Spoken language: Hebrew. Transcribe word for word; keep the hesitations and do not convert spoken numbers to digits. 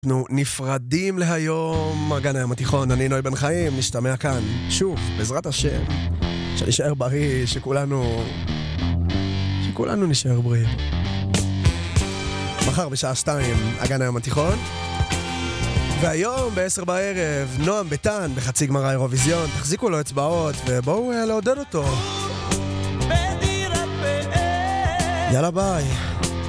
אנחנו נפרדים להיום, אגן הים התיכון, אני נוי בן חיים, נשתמע כאן, שוב, בעזרת השם, שנשאר בריא, שכולנו, שכולנו נשאר בריא. מחר בשעה שתיים, אגן הים התיכון, והיום בעשר בערב, נועם ביטן בחצי גמר האירוויזיון, תחזיקו לו אצבעות ובואו לעודד אותו. יאללה ביי.